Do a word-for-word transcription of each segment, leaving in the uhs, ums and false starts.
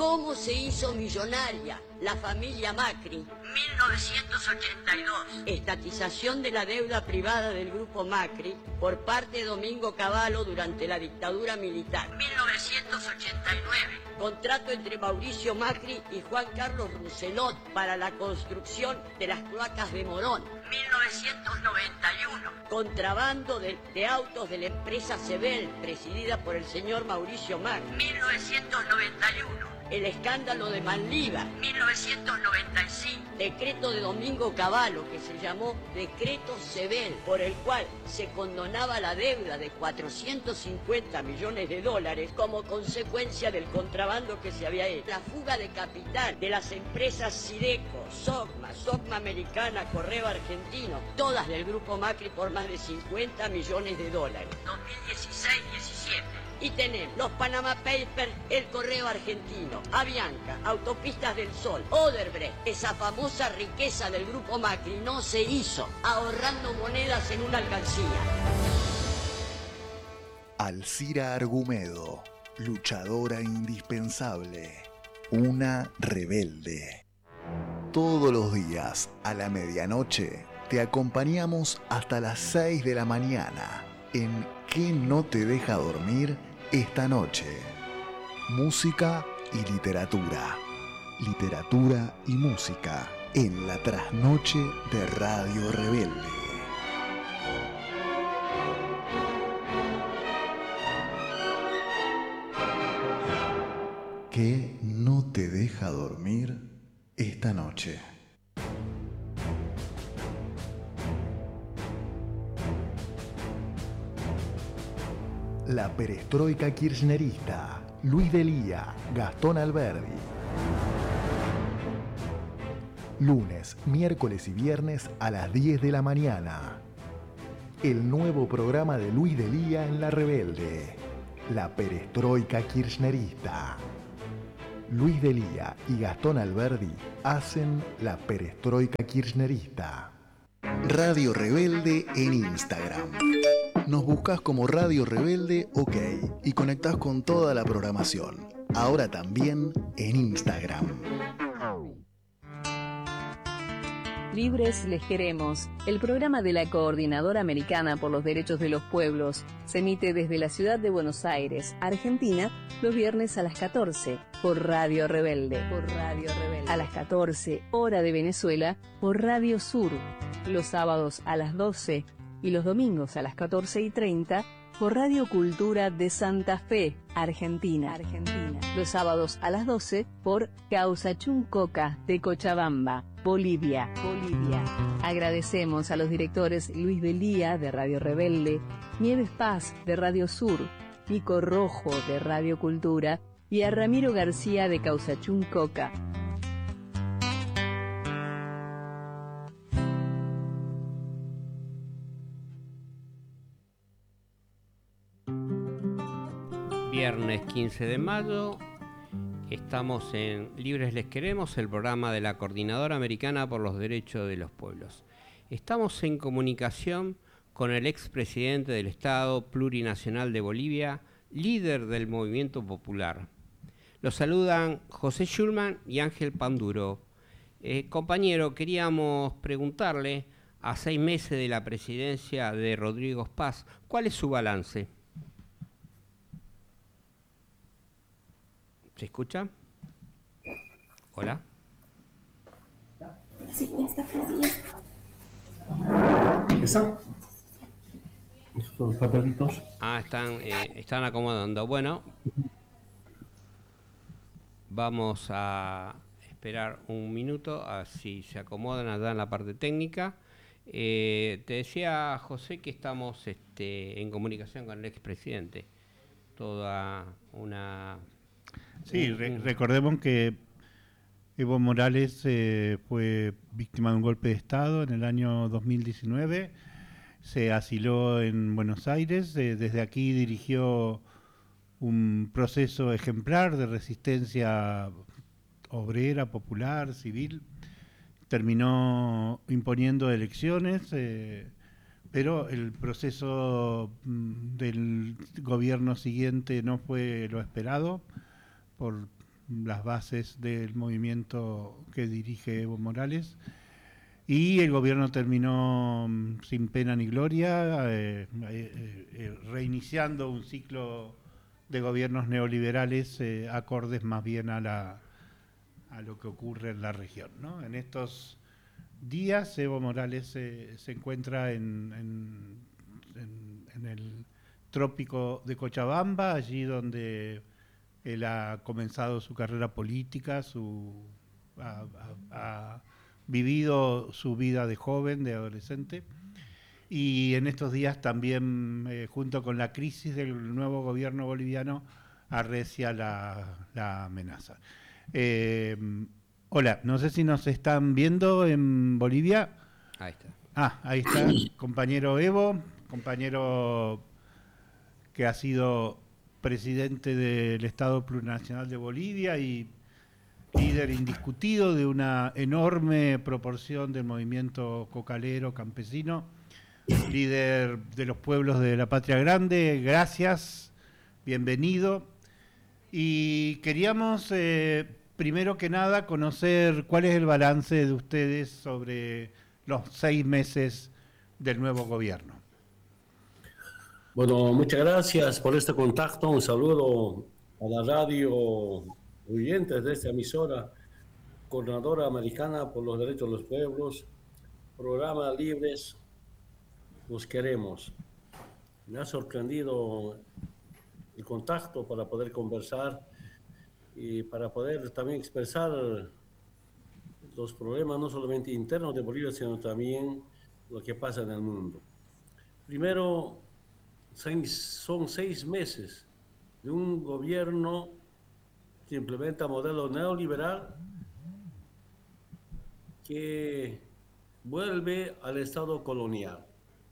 ¿Cómo se hizo millonaria la familia Macri? mil novecientos ochenta y dos. Estatización de la deuda privada del grupo Macri por parte de Domingo Cavallo durante la dictadura militar. mil novecientos ochenta y nueve. Contrato entre Mauricio Macri y Juan Carlos Rousselot para la construcción de las cloacas de Morón. mil novecientos noventa y uno. Contrabando de, de autos de la empresa Sebel, presidida por el señor Mauricio Macri. mil novecientos noventa y uno. El escándalo de Manliva. mil novecientos noventa y cinco. Decreto de Domingo Cavallo, que se llamó Decreto Sebel, por el cual se condonaba la deuda de cuatrocientos cincuenta millones de dólares como consecuencia del contrabando que se había hecho. La fuga de capital de las empresas Sideco, Socma, Socma Americana, Correo Argentino, todas del grupo Macri por más de cincuenta millones de dólares. dos mil dieciséis diecisiete. Y tenemos los Panama Papers, el Correo Argentino, Avianca, Autopistas del Sol, Odebrecht. Esa famosa riqueza del grupo Macri no se hizo ahorrando monedas en una alcancía. Alcira Argumedo, luchadora indispensable, una rebelde. Todos los días a la medianoche te acompañamos hasta las seis de la mañana en ¿Qué no te deja dormir esta noche? Música y literatura. Literatura y música en la trasnoche de Radio Rebelde. ¿Qué no te deja dormir esta noche? La perestroika kirchnerista, Luis Delía, Gastón Alberdi. Lunes, miércoles y viernes a las diez de la mañana. El nuevo programa de Luis Delía en La Rebelde. La perestroika kirchnerista. Luis Delía y Gastón Alberdi hacen la perestroika kirchnerista. Radio Rebelde en Instagram. Nos buscas como Radio Rebelde OK y conectás con toda la programación. Ahora también en Instagram. Libres les queremos. El programa de la Coordinadora Americana por los Derechos de los Pueblos se emite desde la ciudad de Buenos Aires, Argentina, los viernes a las catorce por Radio Rebelde. Por Radio Rebelde. A las catorce, hora de Venezuela, por Radio Sur. Los sábados a las doce y los domingos a las catorce y treinta por Radio Cultura de Santa Fe, Argentina. Argentina. Los sábados a las doce por Causachuncoca de Cochabamba, Bolivia. Bolivia. Agradecemos a los directores Luis Delía de Radio Rebelde, Nieves Paz de Radio Sur, Nico Rojo de Radio Cultura y a Ramiro García de Causachuncoca. Viernes quince de mayo, estamos en Libres les queremos, el programa de la Coordinadora Americana por los Derechos de los Pueblos. Estamos en comunicación con el expresidente del Estado Plurinacional de Bolivia, líder del Movimiento Popular. Los saludan José Schulman y Ángel Panduro. Eh, compañero, queríamos preguntarle, a seis meses de la presidencia de Rodrigo Paz, ¿cuál es su balance? ¿Se escucha? Hola. Sí, ya está. ¿Está? Estos papelitos. Ah, están, eh, están acomodando. Bueno, vamos a esperar un minuto a si se acomodan allá en la parte técnica. Eh, te decía, José, que estamos este, en comunicación con el expresidente. Toda una... Sí, re- recordemos que Evo Morales eh, fue víctima de un golpe de Estado en el año dos mil diecinueve, se asiló en Buenos Aires, eh, desde aquí dirigió un proceso ejemplar de resistencia obrera, popular, civil, terminó imponiendo elecciones, eh, pero el proceso mm, del gobierno siguiente no fue lo esperado, por las bases del movimiento que dirige Evo Morales. Y el gobierno terminó sin pena ni gloria, eh, eh, eh, reiniciando un ciclo de gobiernos neoliberales eh, acordes más bien a, la, a lo que ocurre en la región, ¿no? En estos días Evo Morales eh, se encuentra en, en, en, en el trópico de Cochabamba, allí donde él ha comenzado su carrera política, su... A, a, a, vivido su vida de joven, de adolescente, y en estos días también, eh, junto con la crisis del nuevo gobierno boliviano, arrecia la, la amenaza. Eh, hola, no sé si nos están viendo en Bolivia. Ahí está. Ah, ahí está, compañero Evo, compañero que ha sido presidente del Estado Plurinacional de Bolivia y líder indiscutido de una enorme proporción del movimiento cocalero campesino, líder de los pueblos de la Patria Grande. Gracias, bienvenido. Y queríamos, eh, primero que nada, conocer cuál es el balance de ustedes sobre los seis meses del nuevo gobierno. Bueno, muchas gracias por este contacto. Un saludo a la radio oyentes de esta emisora, Coordinadora Americana por los Derechos de los Pueblos, Programa Libres, los queremos. Me ha sorprendido el contacto para poder conversar y para poder también expresar los problemas no solamente internos de Bolivia, sino también lo que pasa en el mundo. Primero, son seis meses de un gobierno que implementa modelo neoliberal que vuelve al estado colonial.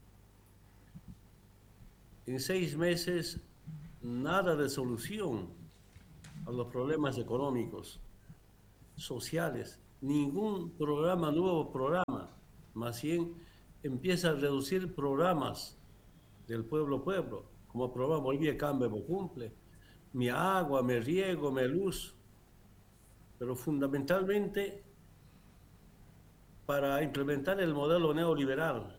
En seis meses, nada de solución a los problemas económicos, sociales, ningún programa, nuevo programa, más bien empieza a reducir programas del pueblo a pueblo, como el programa Bolivia Cambia me cumple, mi agua, mi riego, mi luz, pero fundamentalmente para implementar el modelo neoliberal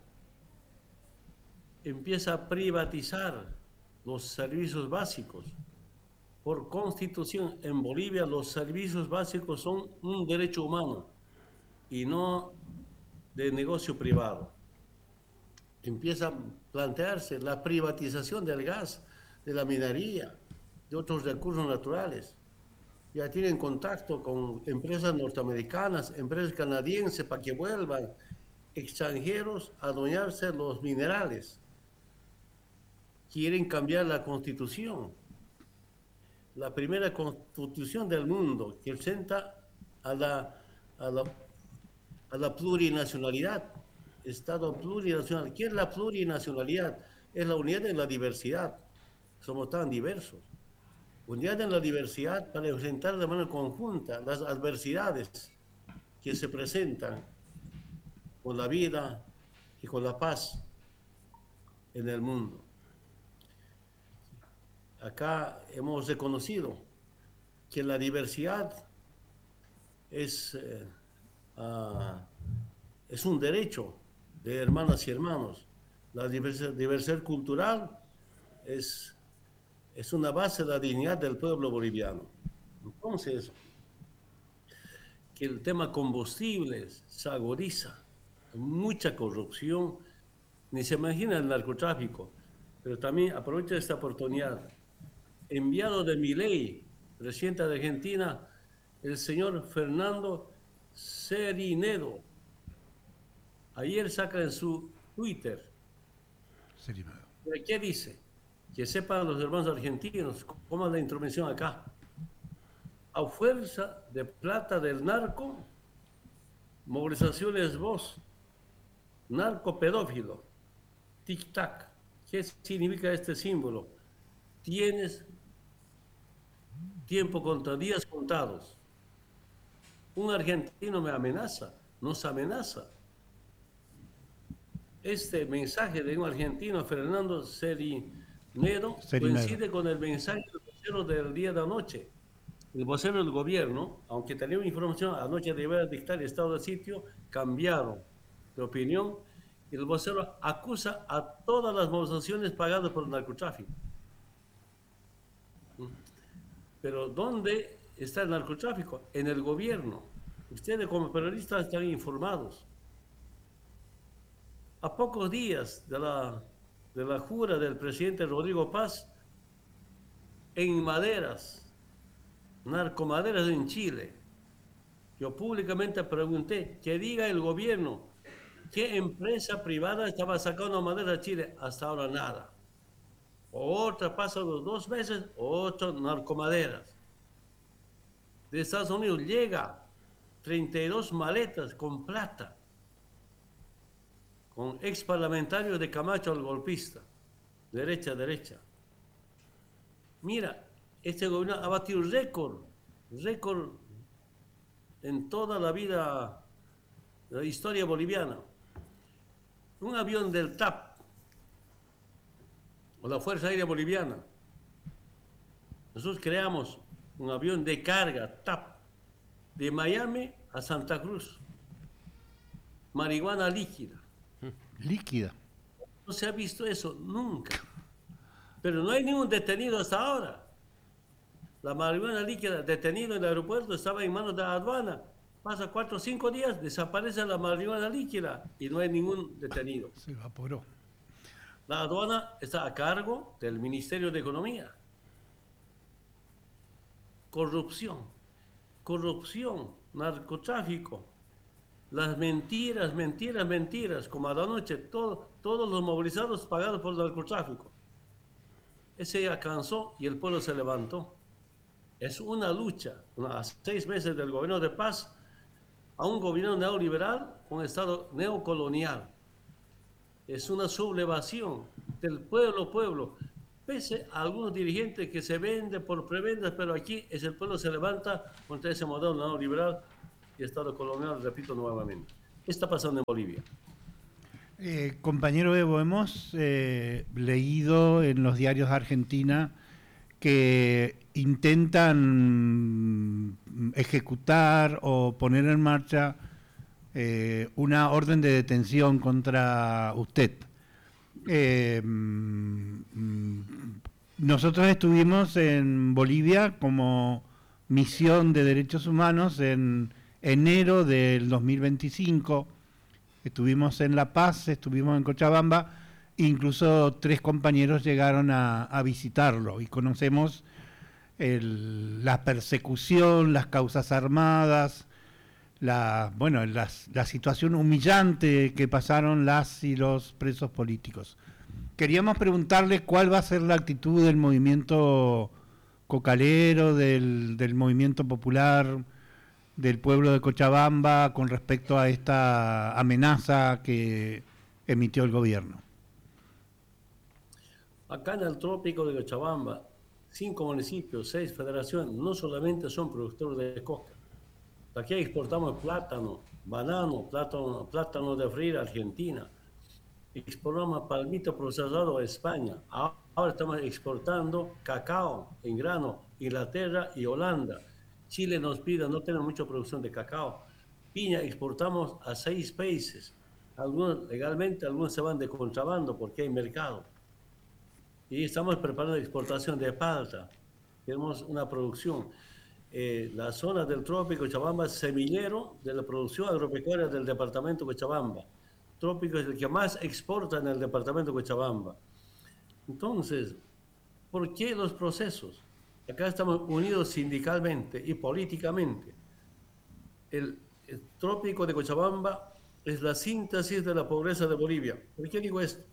empieza a privatizar los servicios básicos. Por constitución en Bolivia los servicios básicos son un derecho humano y no de negocio privado. Empieza a plantearse la privatización del gas, de la minería, de otros recursos naturales. Ya tienen contacto con empresas norteamericanas, empresas canadienses, para que vuelvan extranjeros a adueñarse los minerales. Quieren cambiar la constitución. La primera constitución del mundo que presenta a la, a la, a la plurinacionalidad. Estado plurinacional. ¿Qué es la plurinacionalidad? Es la unidad en la diversidad. Somos tan diversos. Unidad en la diversidad para enfrentar de manera conjunta las adversidades que se presentan con la vida y con la paz en el mundo. Acá hemos reconocido que la diversidad es, eh, uh, es un derecho de hermanas y hermanos. La diversidad, diversidad cultural es, es una base de la dignidad del pueblo boliviano. Entonces, que el tema combustibles se agudiza, mucha corrupción, ni se imagina el narcotráfico, pero también aprovecho esta oportunidad. Enviado de Milei, presidente de Argentina, el señor Fernando Serinedo. Ayer saca en su Twitter. ¿Qué dice? Que sepan los hermanos argentinos cómo es la intervención acá. A fuerza de plata del narco, movilizaciones vos, narco pedófilo, tic-tac. ¿Qué significa este símbolo? Tienes tiempo contra días contados. Un argentino me amenaza, nos amenaza. Este mensaje de un argentino, Fernando Serinedo, coincide con el mensaje del día de anoche. el vocero del gobierno, aunque tenía información anoche de ver dictar el estado del sitio, cambiaron de opinión. Y el vocero acusa a todas las movilizaciones pagadas por el narcotráfico. Pero ¿dónde está el narcotráfico? En el gobierno. Ustedes como periodistas están informados. A pocos días de la, de la jura del presidente Rodrigo Paz, en maderas, narcomaderas en Chile, yo públicamente pregunté que diga el gobierno qué empresa privada estaba sacando madera a Chile. Hasta ahora nada. Otra, pasan los dos meses, otra narcomaderas. De Estados Unidos llega treinta y dos maletas con plata, con ex parlamentarios de Camacho al golpista, derecha, derecha. Mira, este gobierno ha batido récord, récord en toda la vida, la historia boliviana. Un avión del T A P, o la Fuerza Aérea Boliviana. Nosotros creamos un avión de carga T A P, de Miami a Santa Cruz. Marihuana líquida. Líquida. No se ha visto eso nunca. Pero no hay ningún detenido hasta ahora. La marihuana líquida detenido en el aeropuerto estaba en manos de la aduana. Pasa cuatro o cinco días, desaparece la marihuana líquida y no hay ningún detenido. Se evaporó. La aduana está a cargo del Ministerio de Economía. Corrupción, corrupción, narcotráfico, las mentiras, mentiras, mentiras, como anoche, todo, todos los movilizados pagados por el narcotráfico. Ese ya cansó y el pueblo se levantó. Es una lucha, a seis meses del gobierno de Paz, a un gobierno neoliberal, un Estado neocolonial. Es una sublevación del pueblo pueblo, pese a algunos dirigentes que se venden por prebendas, pero aquí es el pueblo se levanta contra ese modelo neoliberal y Estado colonial, repito nuevamente. ¿Qué está pasando en Bolivia? Eh, compañero Evo, hemos eh, leído en los diarios de Argentina que intentan ejecutar o poner en marcha eh, una orden de detención contra usted. Eh, nosotros estuvimos en Bolivia como misión de derechos humanos en enero del dos mil veinticinco. Estuvimos en La Paz, estuvimos en Cochabamba, incluso tres compañeros llegaron a, a visitarlo y conocemos el, la persecución, las causas armadas, la, bueno, las, la situación humillante que pasaron las y los presos políticos. Queríamos preguntarle cuál va a ser la actitud del movimiento cocalero, del, del movimiento popular, del pueblo de Cochabamba con respecto a esta amenaza que emitió el gobierno. Acá en el trópico de Cochabamba, cinco municipios, seis federaciones, no solamente son productores de coca. Aquí exportamos plátano, banano, plátano, plátano de freír a Argentina. Exportamos palmito procesado a España. Ahora estamos exportando cacao en grano, Inglaterra y Holanda. Chile nos pide, no tenemos mucha producción de cacao. Piña exportamos a seis países. Algunos legalmente, algunos se van de contrabando porque hay mercado. Y estamos preparando la exportación de palta. Tenemos una producción. Eh, la zona del trópico Cochabamba es semillero de la producción agropecuaria del departamento de Cochabamba. Trópico es el que más exporta en el departamento de Cochabamba. Entonces, ¿por qué los procesos? Acá estamos unidos sindicalmente y políticamente. El, el trópico de Cochabamba es la síntesis de la pobreza de Bolivia. ¿Por qué digo esto?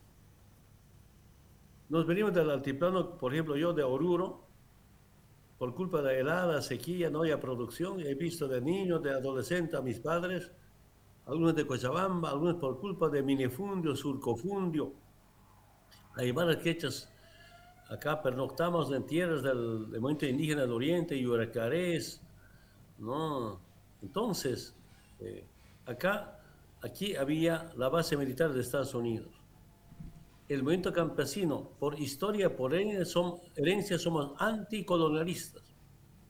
Nos venimos del altiplano, por ejemplo, yo de Oruro, por culpa de helada, sequía, no había producción. He visto de niños, de adolescentes a mis padres, algunos de Cochabamba, algunos por culpa de minifundio, surcofundio. Hay varias quechas. Acá pernoctamos en tierras del, del movimiento indígena del Oriente, Yuracarés, ¿no? Entonces, eh, acá, aquí había la base militar de Estados Unidos. El movimiento campesino, por historia, por herencia, somos, herencia, somos anticolonialistas.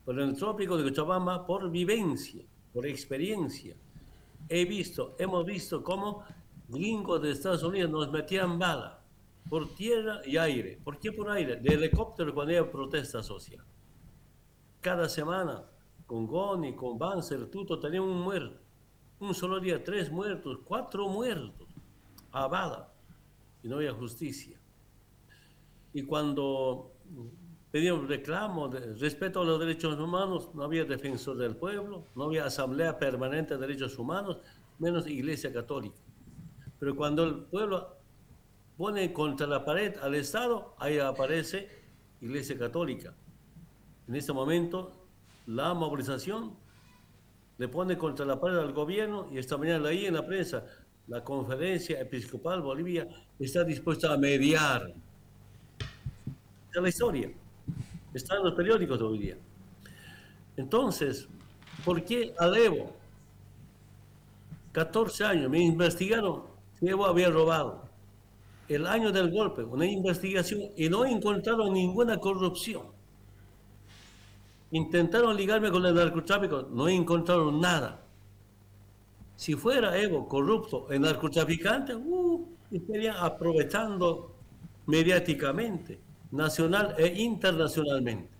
pero en el trópico de Cochabamba por vivencia, por experiencia. He visto, hemos visto cómo gringos de Estados Unidos nos metían bala por tierra y aire. ¿Por qué por aire? De helicóptero cuando había protesta social. Cada semana, con Goni, con Banzer, Tuto, tenían un muerto. Un solo día, tres muertos, cuatro muertos, a bala. Y no había justicia. Y cuando pedíamos reclamo de respeto a los derechos humanos, no había defensor del pueblo, no había asamblea permanente de derechos humanos, menos Iglesia Católica. Pero cuando el pueblo pone contra la pared al Estado, ahí aparece Iglesia Católica. En este momento, la movilización le pone contra la pared al gobierno, y esta mañana leí en la prensa, la Conferencia Episcopal Bolivia está dispuesta a mediar. Es la historia. Está en los periódicos de hoy día. Entonces, ¿por qué al Evo? catorce años, me investigaron si Evo había robado. El año del golpe, una investigación, y no encontraron ninguna corrupción. Intentaron ligarme con el narcotráfico, no encontraron nada. Si fuera Evo corrupto en narcotraficante, uh, estarían aprovechando mediáticamente, nacional e internacionalmente.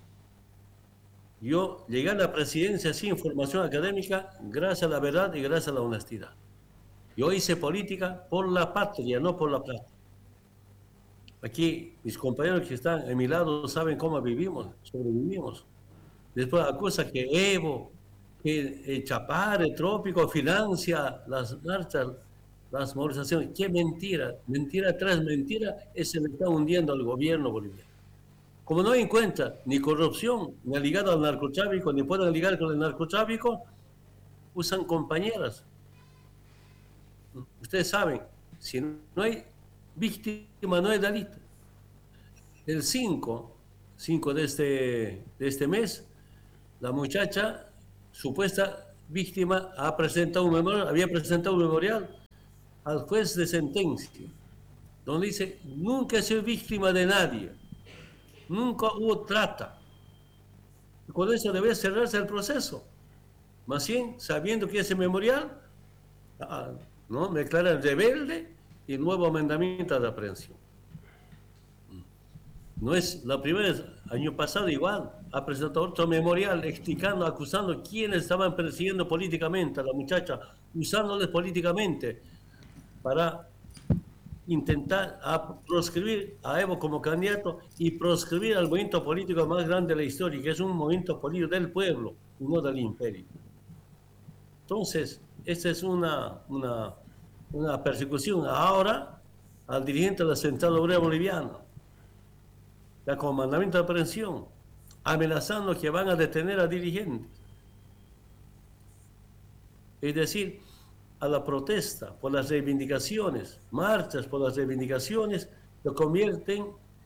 Yo llegué a la presidencia sin formación académica gracias a la verdad y gracias a la honestidad. Yo hice política por la patria, no por la plata. Aquí mis compañeros que están a mi lado saben cómo vivimos, sobrevivimos. Después acusa que Evo, que el Chapare, el Trópico, financia las marchas, las movilizaciones. ¡Qué mentira! Mentira tras mentira, se le está hundiendo al gobierno boliviano. Como no encuentra ni corrupción, ni ligado al narcotráfico, ni pueden ligar con el narcotráfico, usan compañeras. Ustedes saben, si no hay víctima, no hay delito. El cinco de este, de este mes, la muchacha, supuesta víctima, ha presentado un memorial, había presentado un memorial al juez de sentencia, donde dice, nunca he sido víctima de nadie, nunca hubo trata. Y con eso debe cerrarse el proceso. Más bien, sabiendo que ese memorial, ah, ¿no?, me declara rebelde y nuevo mandamiento de aprehensión. No es la primera vez, año pasado igual, ha presentado otro memorial explicando, acusando a quienes estaban persiguiendo políticamente a la muchacha, usándoles políticamente para intentar a proscribir a Evo como candidato y proscribir al movimiento político más grande de la historia, que es un movimiento político del pueblo, no del imperio. Entonces, esta es una, una, una persecución ahora al dirigente de la Central Obrera Boliviana, la comandamiento de aprehensión, amenazando que van a detener a dirigentes. Es decir, a la protesta por las reivindicaciones, marchas por las reivindicaciones, lo convierten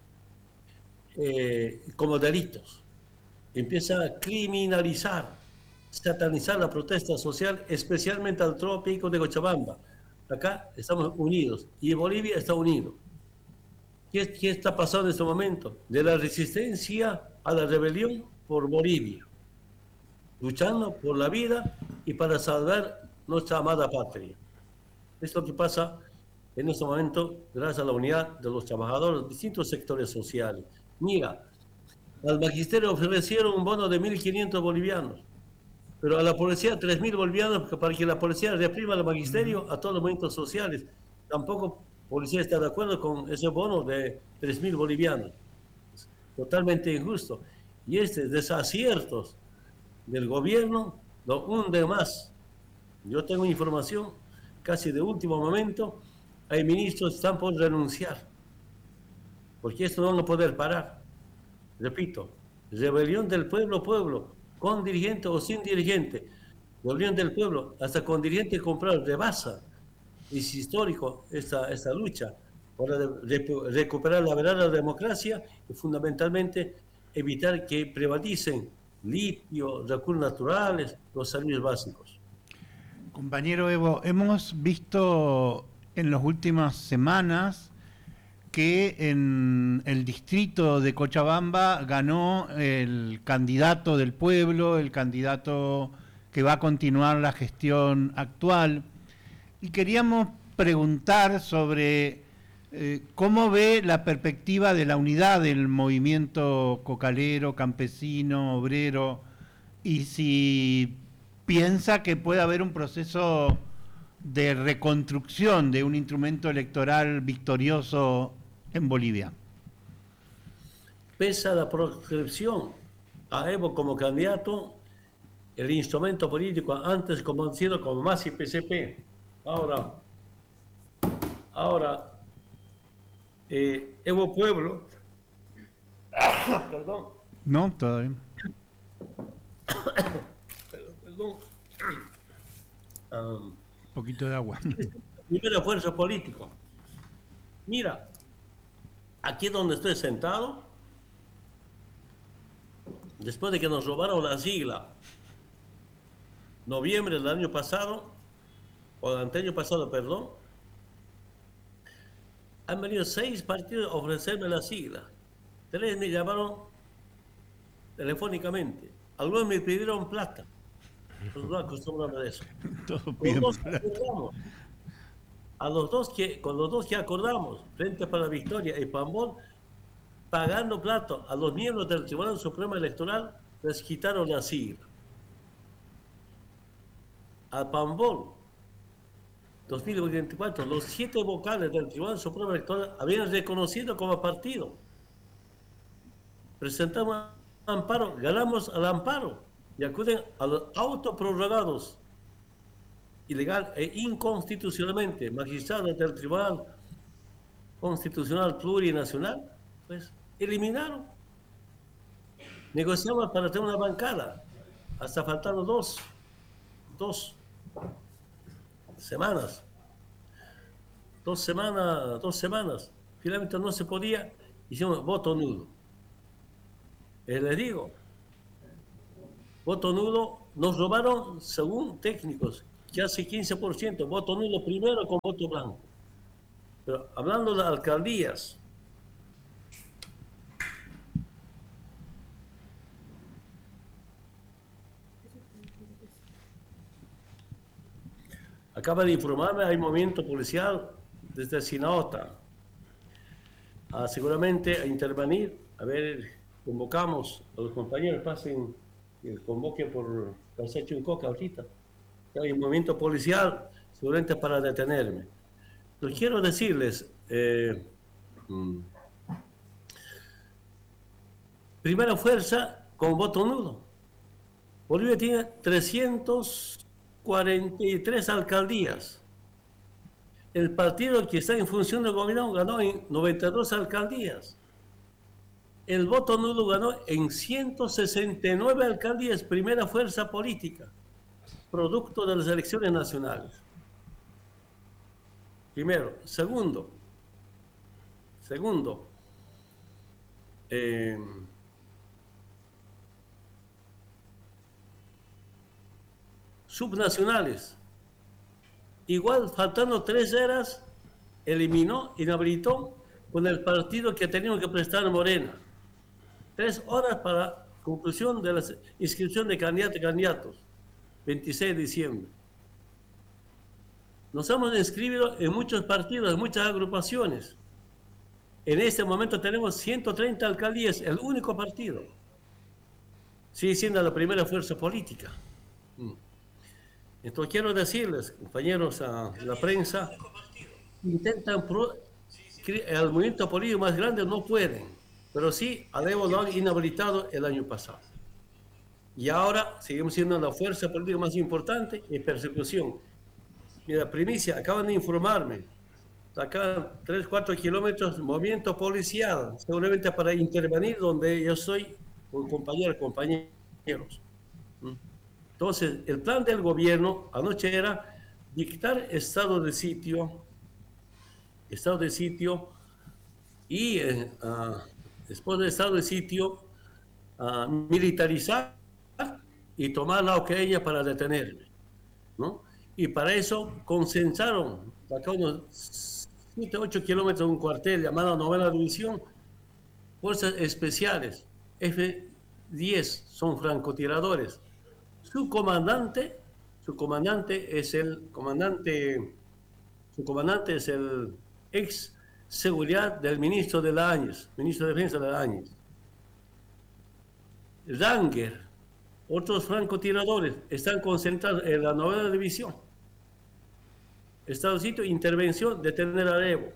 eh, como delitos. Empieza a criminalizar, satanizar la protesta social, especialmente al trópico de Cochabamba. Acá estamos unidos y Bolivia está unido. ¿Qué, ¿Qué está pasando en este momento? De la resistencia a la rebelión por Bolivia, luchando por la vida y para salvar nuestra amada patria. Es lo que pasa en este momento gracias a la unidad de los trabajadores de distintos sectores sociales. Mira, al magisterio ofrecieron un bono de mil quinientos bolivianos, pero a la policía tres mil bolivianos para que la policía reprima al magisterio, a todos los movimientos sociales. Tampoco la policía está de acuerdo con ese bono de tres mil bolivianos. Totalmente injusto. Y estos desaciertos del gobierno lo hunde más. Yo tengo información casi de último momento, hay ministros que están por renunciar, porque esto no van a poder parar. Repito, rebelión del pueblo, pueblo, con dirigente o sin dirigente, rebelión del pueblo, hasta con dirigente comprar, rebasa. Es histórico esta, esta lucha para de, recuperar la verdadera democracia y fundamentalmente evitar que prevalicen litio, recursos naturales, los servicios básicos. Compañero Evo, hemos visto en las últimas semanas que en el distrito de Cochabamba ganó el candidato del pueblo, el candidato que va a continuar la gestión actual. Y queríamos preguntar sobre eh, cómo ve la perspectiva de la unidad del movimiento cocalero, campesino, obrero, y si piensa que puede haber un proceso de reconstrucción de un instrumento electoral victorioso en Bolivia. Pese a la proscripción a Evo como candidato, el instrumento político antes conocido como M A S y P C P, ahora, ahora eh, Evo Pueblo, perdón. No, todavía. Perdón. Um, Un poquito de agua. Primera fuerza política. Mira, aquí donde estoy sentado, después de que nos robaron la sigla, noviembre del año pasado, o del anteaño pasado, perdón, han venido seis partidos a ofrecerme la sigla. Tres me llamaron telefónicamente. Algunos me pidieron plata. Pues no acostumbramos a eso. Con dos acordamos, a los dos que, con los dos que acordamos, Frente para la Victoria y Pambol, pagando plata a los miembros del Tribunal Supremo Electoral, les quitaron la sigla. A Pambol, dos mil veinticuatro, los siete vocales del Tribunal Supremo Electoral habían reconocido como partido. Presentamos amparo, ganamos al amparo y acuden a los autoprorrogados ilegal e inconstitucionalmente magistrados del Tribunal Constitucional Plurinacional, pues eliminaron. Negociamos para tener una bancada, hasta faltaron dos, dos semanas, dos semanas, dos semanas. Finalmente no se podía, hicimos voto nulo. Eh, les digo, voto nulo, nos robaron, según técnicos, casi quince por ciento, voto nulo primero con voto blanco. Pero hablando de alcaldías, acaba de informarme, hay movimiento policial desde Sinaota, ah, seguramente a intervenir, a ver, convocamos a los compañeros, pasen, que convoquen por Pasacho Coca ahorita. Hay un movimiento policial seguramente para detenerme. Pero quiero decirles, eh, mm, primera fuerza con voto nulo. Bolivia tiene trescientas cuarenta y tres alcaldías. El partido que está en función del gobierno ganó en noventa y dos alcaldías. El voto nulo ganó en ciento sesenta y nueve alcaldías, primera fuerza política, producto de las elecciones nacionales. Primero. Segundo, segundo, eh, subnacionales. Igual, faltando tres eras, eliminó, inhabilitó con el partido que teníamos que prestar Morena. Tres horas para conclusión de la inscripción de candidatos y candidatos. veintiséis de diciembre. Nos hemos inscrito en muchos partidos, en muchas agrupaciones. En este momento tenemos ciento treinta alcaldías, el único partido. Sigue siendo la primera fuerza política. Entonces quiero decirles, compañeros a la prensa, intentan, pro, el movimiento político más grande no pueden, pero sí a Evo lo han inhabilitado el año pasado. Y ahora seguimos siendo la fuerza política más importante en persecución. Mira, primicia, acaban de informarme, acá tres, cuatro kilómetros, movimiento policial, seguramente para intervenir donde yo soy, con compañeros, compañeros. Entonces, el plan del gobierno anoche era dictar estado de sitio, estado de sitio, y eh, uh, después del estado de sitio, uh, militarizar y tomar la oqueña para detenerme, ¿no? Y para eso concentraron acá unos siete, ocho kilómetros de un cuartel llamado Novena División, Fuerzas Especiales, F diez, son francotiradores. Su comandante, su comandante es el comandante, su comandante es el ex seguridad del ministro de la Áñez, ministro de Defensa de la Áñez. Ranger, otros francotiradores, están concentrados en la Novena División. Estado de sitio, intervención, detener a Evo,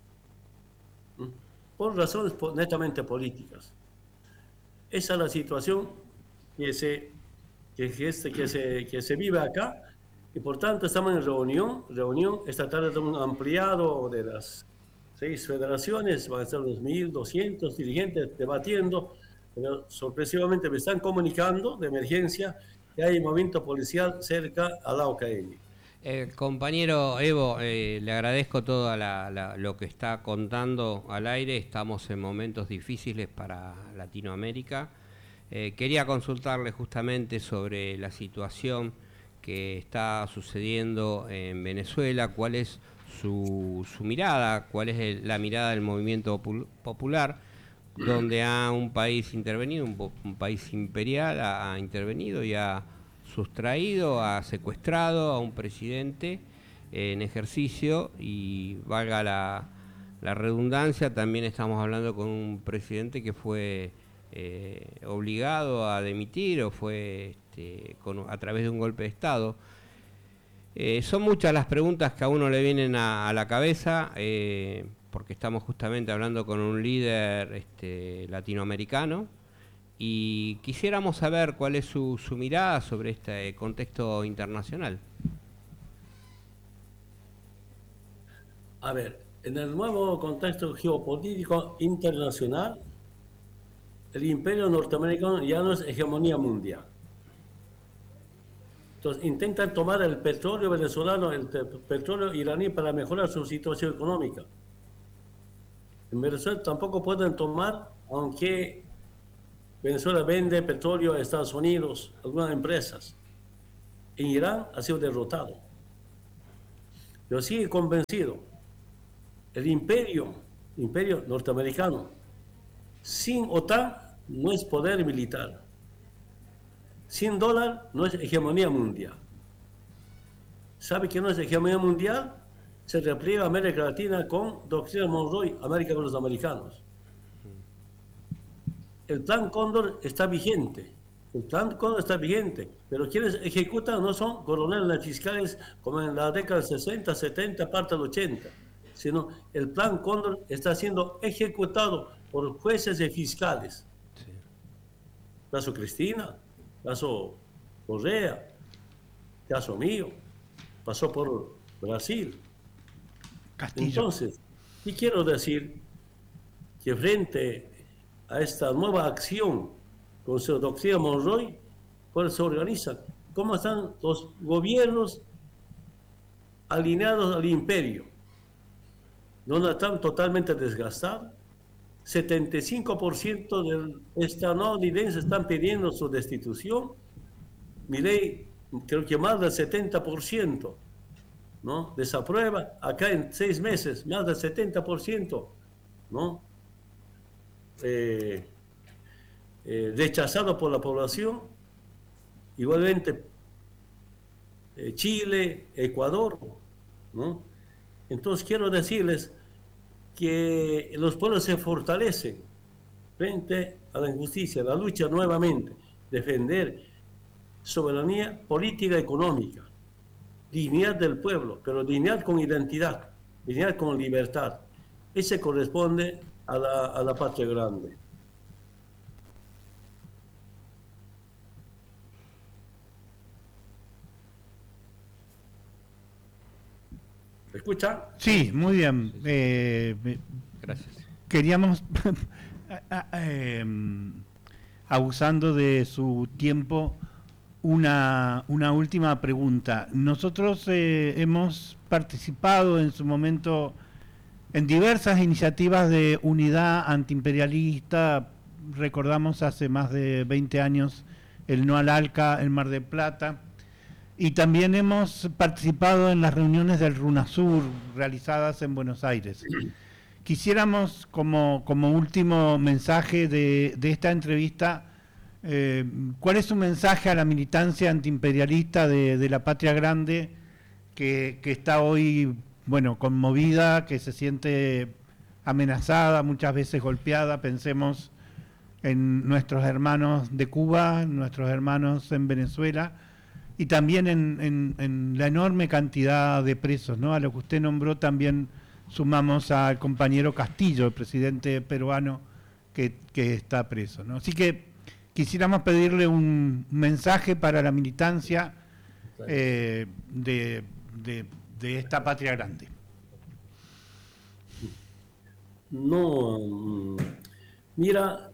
por razones netamente políticas. Esa es la situación que se, que, que, que, se, que se vive acá, y por tanto estamos en reunión, reunión, esta tarde hemos ampliado de las seis federaciones, van a ser dos mil doscientos dirigentes debatiendo, pero sorpresivamente me están comunicando de emergencia que hay movimiento policial cerca a la O K N. Eh, compañero Evo, eh, le agradezco todo la, la, lo que está contando al aire. Estamos en momentos difíciles para Latinoamérica. Eh, quería consultarle justamente sobre la situación que está sucediendo en Venezuela, cuál es su, su mirada, cuál es el, la mirada del movimiento popular, donde ha un país intervenido, un, un país imperial ha, ha intervenido y ha sustraído, ha secuestrado a un presidente eh, en ejercicio, y valga la, la redundancia, también estamos hablando con un presidente que fue eh, obligado a dimitir o fue este, con, a través de un golpe de Estado. Eh, son muchas las preguntas que a uno le vienen a, a la cabeza, eh, porque estamos justamente hablando con un líder este, latinoamericano, y quisiéramos saber cuál es su, su mirada sobre este contexto internacional. A ver, en el nuevo contexto geopolítico internacional, el imperio norteamericano ya no es hegemonía mundial. Entonces intentan tomar el petróleo venezolano, el petróleo iraní para mejorar su situación económica. En Venezuela tampoco pueden tomar, aunque Venezuela vende petróleo a Estados Unidos, algunas empresas. En Irán ha sido derrotado. Pero sigue convencido. El imperio, imperio norteamericano, sin OTAN no es poder militar. Sin dólar no es hegemonía mundial. ¿Sabe que no es hegemonía mundial? Se repliega América Latina con doctrina Monroe, América con los americanos. El plan Cóndor está vigente, el plan Cóndor está vigente, pero quienes ejecutan no son coroneles fiscales como en la década del sesenta, setenta, parte del ochenta, sino el plan Cóndor está siendo ejecutado por jueces y fiscales. Sí. Caso Cristina, caso Correa, caso mío, pasó por Brasil. Castillo. Entonces, y quiero decir que frente a esta nueva acción con su doctrina Monroe, pues se organizan. ¿Cómo están los gobiernos alineados al imperio? ¿No están totalmente desgastados? setenta y cinco por ciento del estadounidense están pidiendo su destitución. Milei, creo que más del setenta por ciento, ¿no? Desaprueba. Acá en seis meses, más del setenta por ciento, ¿no? Eh, eh, rechazado por la población. Igualmente eh, Chile, Ecuador, ¿no? Entonces quiero decirles que los pueblos se fortalecen frente a la injusticia, la lucha nuevamente, defender soberanía política y económica, dignidad del pueblo, pero dignidad con identidad, dignidad con libertad. Ese corresponde a la, a la patria grande. ¿Me escucha? Sí, muy bien. Eh, Gracias. Queríamos, eh, abusando de su tiempo, una, una última pregunta. Nosotros eh, hemos participado en su momento en diversas iniciativas de unidad antiimperialista. Recordamos hace más de veinte años el No al ALCA en Mar del Plata. y también hemos participado en las reuniones del RUNASUR realizadas en Buenos Aires. Quisiéramos, como, como último mensaje de, de esta entrevista, eh, ¿cuál es su mensaje a la militancia antiimperialista de, de la Patria Grande que, que está hoy, bueno, conmovida, que se siente amenazada, muchas veces golpeada? Pensemos en nuestros hermanos de Cuba, nuestros hermanos en Venezuela, y también en, en, en la enorme cantidad de presos, ¿no? A lo que usted nombró también sumamos al compañero Castillo, el presidente peruano que, que está preso, ¿no? Así que quisiéramos pedirle un mensaje para la militancia eh, de, de, de esta Patria Grande. No, mira,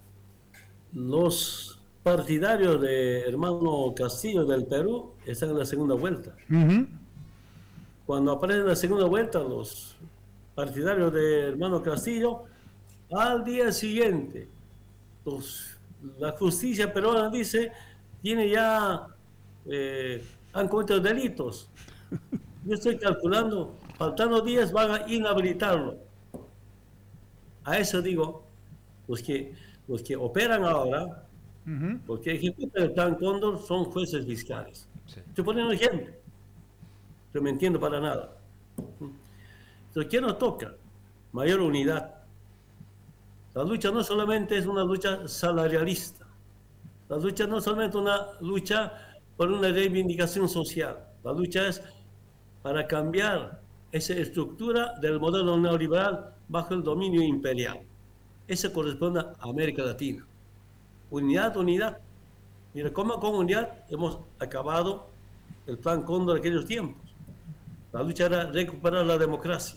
los partidarios de hermano Castillo del Perú están en la segunda vuelta. Uh-huh. Cuando aparece la segunda vuelta, los partidarios de hermano Castillo, al día siguiente, los, la justicia peruana dice, tiene ya, eh, han cometido delitos. Yo estoy calculando, faltando días van a inhabilitarlo. A eso digo, los que, los que operan ahora, uh-huh. los que ejecutan el plan Cóndor son jueces fiscales. Sí. Estoy poniendo un ejemplo. Yo no me entiendo para nada. Entonces, ¿qué nos toca? Mayor unidad. La lucha no solamente es una lucha salarialista. La lucha no solamente es una lucha por una reivindicación social. La lucha es para cambiar esa estructura del modelo neoliberal bajo el dominio imperial. Eso corresponde a América Latina. Unidad, unidad. Mira, como con unidad hemos acabado el plan Cóndor de aquellos tiempos. La lucha era recuperar la democracia.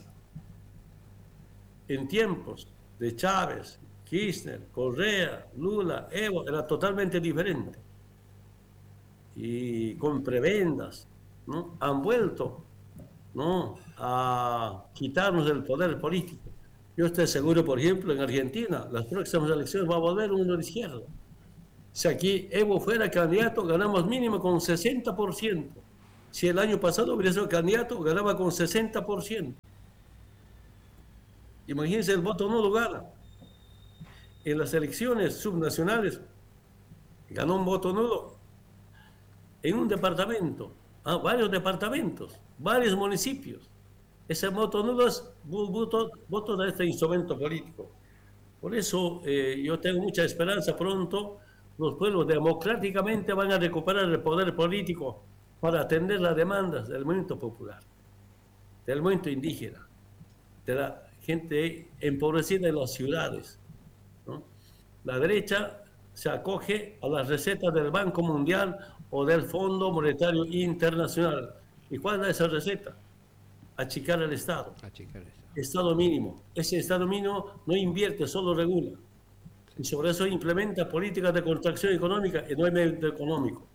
En tiempos de Chávez, Kirchner, Correa, Lula, Evo, era totalmente diferente. Y con prebendas, ¿no? Han vuelto, ¿no?, a quitarnos el poder político. Yo estoy seguro, por ejemplo, en Argentina, las próximas elecciones va a volver uno de izquierda. Si aquí Evo fuera candidato, ganamos mínimo con sesenta por ciento. Si el año pasado hubiera sido candidato, ganaba con sesenta por ciento. Imagínense, el voto nulo gana. En las elecciones subnacionales, ganó un voto nulo en un departamento, ah, varios departamentos, varios municipios. Ese voto nulo es voto, voto de este instrumento político. Por eso eh, yo tengo mucha esperanza pronto. Los pueblos democráticamente van a recuperar el poder político para atender las demandas del movimiento popular, del movimiento indígena, de la gente empobrecida en las ciudades, ¿no? La derecha se acoge a las recetas del Banco Mundial o del Fondo Monetario Internacional. ¿Y cuál es esa receta? Achicar el Estado. Achicar el Estado. Estado mínimo. Ese Estado mínimo no invierte, solo regula. Y sobre eso implementa políticas de contracción económica y no hay medio económico.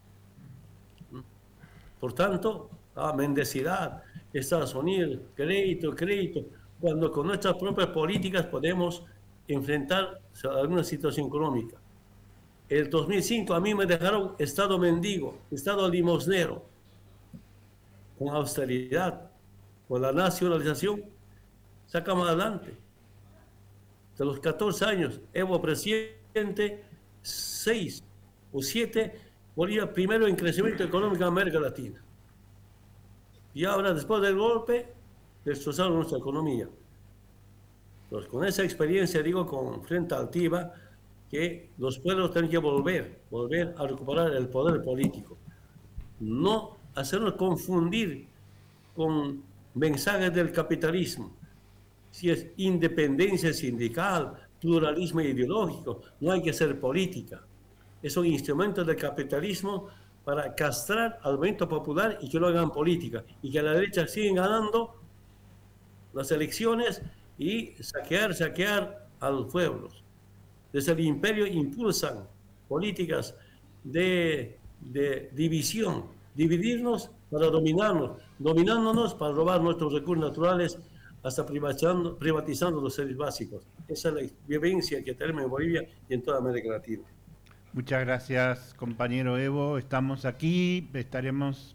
Por tanto, la mendicidad, Estados Unidos, crédito, crédito, cuando con nuestras propias políticas podemos enfrentar alguna situación económica. El dos mil cinco a mí me dejaron Estado mendigo, Estado limosnero, con austeridad, con la nacionalización, sacamos adelante. De los catorce años, Evo presidente, seis o siete, Bolivia primero en crecimiento económico en América Latina. Y ahora, después del golpe, destrozaron nuestra economía. Entonces, con esa experiencia, digo, con Frente Altiva, que los pueblos tienen que volver, volver a recuperar el poder político. No hacernos confundir con mensajes del capitalismo. Si es independencia sindical, pluralismo ideológico, no hay que hacer política. Es un instrumento del capitalismo para castrar al movimiento popular y que no hagan política. Y que la derecha siga ganando las elecciones y saquear, saquear a los pueblos. Desde el imperio impulsan políticas de, de división, dividirnos para dominarnos, dominándonos para robar nuestros recursos naturales, hasta privatizando, privatizando los servicios básicos. Esa es la vivencia que tenemos en Bolivia y en toda América Latina. Muchas gracias, compañero Evo. Estamos aquí, estaremos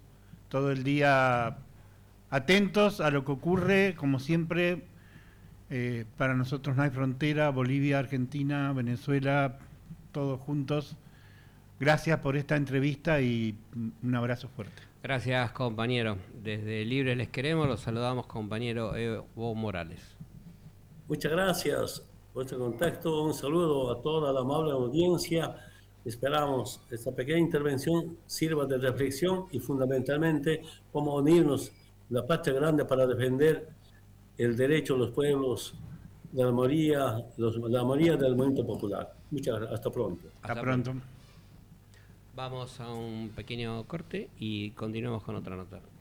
todo el día atentos a lo que ocurre, como siempre. Eh, para nosotros no hay frontera, Bolivia, Argentina, Venezuela, todos juntos. Gracias por esta entrevista y un abrazo fuerte. Gracias, compañero. Desde Libres Les Queremos los saludamos, compañero Evo Morales. Muchas gracias por este contacto. Un saludo a toda la amable audiencia. Esperamos que esta pequeña intervención sirva de reflexión y fundamentalmente cómo unirnos la patria grande para defender el derecho de los pueblos, de la mayoría, los, la mayoría del movimiento popular. Muchas gracias. Hasta pronto. Hasta, Hasta pronto. pronto. Vamos a un pequeño corte y continuamos con otra nota.